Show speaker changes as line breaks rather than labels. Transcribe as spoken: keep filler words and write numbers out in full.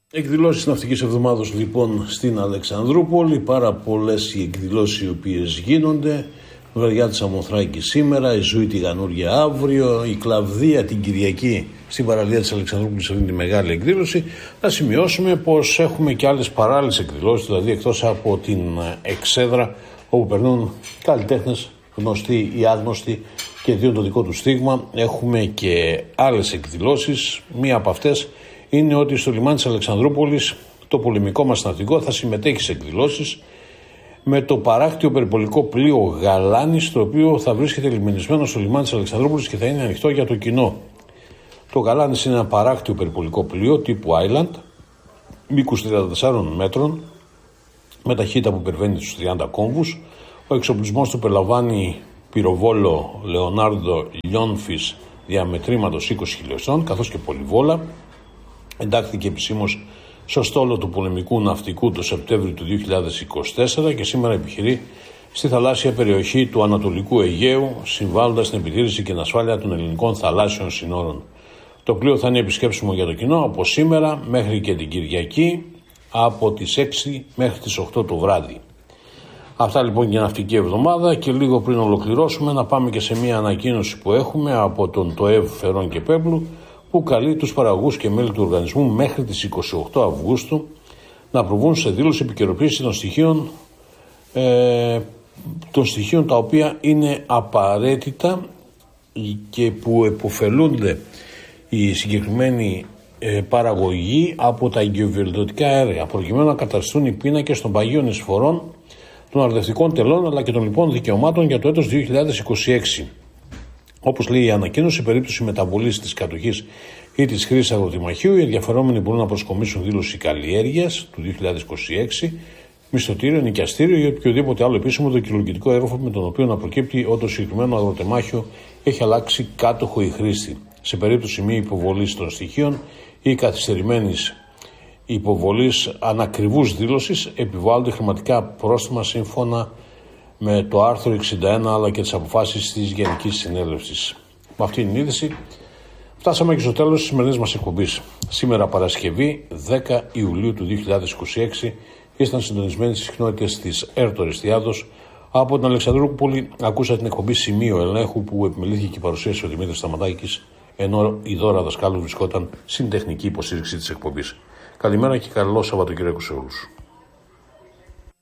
Εκδηλώσεις ναυτικής εβδομάδος λοιπόν στην Αλεξανδρούπολη, πάρα πολλές οι εκδηλώσεις οι οποίες γίνονται. Βραδιά της Αμοθράκης σήμερα, η Ζωή Τηγανούρια αύριο, η Κλαβδία την Κυριακή στην παραλία της Αλεξανδρούπολης, αυτή τη μεγάλη εκδήλωση. Να σημειώσουμε πως έχουμε και άλλες παράλληλες εκδηλώσεις, δηλαδή εκτός από την Εξέδρα όπου περνούν καλλιτέχνες γνωστοί ή άγνωστοι και δίνουν το δικό του στίγμα, έχουμε και άλλες εκδηλώσεις. Μία από αυτές είναι ότι στο λιμάνι της Αλεξανδρούπολης το πολεμικό μας ναυτικό θα συμμετέχει σε εκδηλώσεις με το παράκτιο περιπολικό πλοίο Γαλάνης, το οποίο θα βρίσκεται λιμενισμένο στο λιμάνι της Αλεξανδρούπολης και θα είναι ανοιχτό για το κοινό. Το Γαλάνης είναι ένα παράκτιο περιπολικό πλοίο τύπου Island, μήκους τριάντα τεσσάρων μέτρων, με ταχύτητα που υπερβαίνει τους τριάντα κόμβους. Ο εξοπλισμός του περιλαμβάνει πυροβόλο Λεωνάρντο Λιόνφις διαμετρήματος είκοσι χιλιοστών, καθώς και πολυβόλα. Εντάχθηκε επισήμως στο στόλο του πολεμικού ναυτικού το Σεπτέμβριο του δύο χιλιάδες είκοσι τέσσερα και σήμερα επιχειρεί στη θαλάσσια περιοχή του Ανατολικού Αιγαίου, συμβάλλοντας στην επιτήρηση και την ασφάλεια των ελληνικών θαλάσσιων συνόρων. Το πλοίο θα είναι επισκέψιμο για το κοινό από σήμερα μέχρι και την Κυριακή, από τις έξι μέχρι τις οκτώ το βράδυ. Αυτά λοιπόν για ναυτική εβδομάδα, και λίγο πριν ολοκληρώσουμε να πάμε και σε μια ανακοίνωση που έχουμε από τον ΤΟΕΒ Φερών και Πέμπλου, που καλεί τους παραγωγούς και μέλη του οργανισμού μέχρι τις είκοσι οκτώ Αυγούστου να προβούν σε δήλωση επικαιροποίηση των στοιχείων, ε, των στοιχείων τα οποία είναι απαραίτητα και που επωφελούνται οι συγκεκριμένοι ε, παραγωγοί από τα εγκυοβιομηχανικά έργα, προκειμένου να καταστούν οι πίνακες των παγίων εισφορών των αρδευτικών τελών αλλά και των λοιπών δικαιωμάτων για το έτος δύο χιλιάδες είκοσι έξι. Όπως λέει η ανακοίνωση, σε περίπτωση μεταβολής της κατοχής ή της χρήσης αγροτιμαχίου, οι ενδιαφερόμενοι μπορούν να προσκομίσουν δήλωση καλλιέργειας του δύο χιλιάδες είκοσι έξι, μισθωτήριο, νοικιαστήριο ή οποιοδήποτε άλλο επίσημο δικαιολογητικό έγγραφο με τον οποίο να προκύπτει ότι το συγκεκριμένο αγροτεμάχιο έχει αλλάξει κάτοχο ή χρήστη. Σε περίπτωση μη υποβολής των στοιχείων ή καθυστερημένης υποβολής ανακριβούς δήλωσης, επιβάλλονται χρηματικά πρόστιμα σύμφωνα με το άρθρο εξήντα ένα αλλά και τις αποφάσεις της Γενικής Συνέλευσης. Με αυτήν την είδηση φτάσαμε και στο τέλος της σημερινής μας εκπομπής. Σήμερα Παρασκευή δέκα Ιουλίου του δύο χιλιάδες είκοσι έξι ήσταν συντονισμένοι στις συχνότητες της ΕΡΤ Ορεστιάδος. Από την Αλεξανδρούπολη ακούσα την εκπομπή Σημείο Ελέγχου που επιμελήθηκε και παρουσίασε ο Δημήτρης Σταματάκης, ενώ η Δώρα Δασκάλου βρισκόταν στην τεχνική υποστήριξη της εκπομπής. Καλημέρα και καλό Σαββατοκύριακο σε όλους.